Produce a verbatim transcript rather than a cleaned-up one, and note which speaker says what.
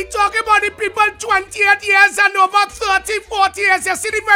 Speaker 1: we talk about the people twenty-eight years and over thirty, forty years. You see the